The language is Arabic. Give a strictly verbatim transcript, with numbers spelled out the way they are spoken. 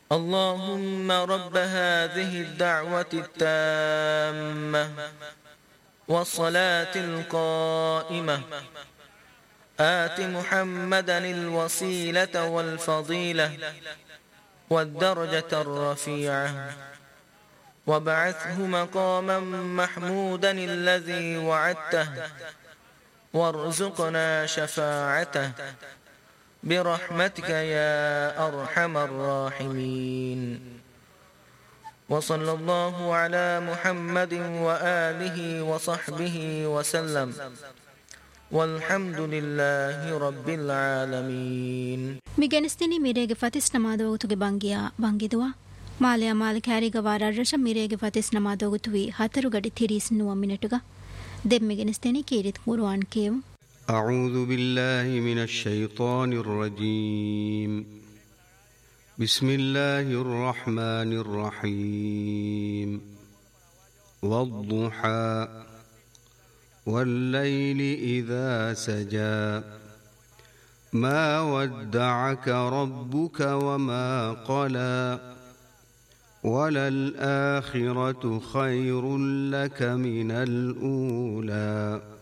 اللهم رب هذه الدعوة التامة والصلاة القائمة آت محمدا الوسيلة والفضيلة والدرجة الرفيعة وابعثه مقاما محمودا الذي وعدته وارزقنا شفاعته برحمتك يا أرحم الراحمين. وصلى الله على محمد وآله وصحبه وسلم والحمد لله رب العالمين. ميغنستني ميريغ فاتس نمادوغتوغ بانگيا بانگيدوا ಮಾಲೆಯ ಮಾಲಕ್ಯಾರಿಗ ವಾರಾರಶ ಮಿರೇಗೆ ಫತಿಸ್ ನಮಾದೋಗುತುವಿ ಹತರು ಗಡಿ ತಿರೀಸ್ ನುವ ಮಿನಿಟುಗ ದೆಮ್ಮಿಗೆನಿಸ್ತೇನೆ ಕೀರಿತ್ ಕುರ್ಆನ್ ಕೇವು أعوذ بالله من الشيطان الرجيم بسم الله الرحمن الرحيم والضحى والليل إذا سجى ما ودعك ربك وما قلى وللآخرة خير لك من الأولى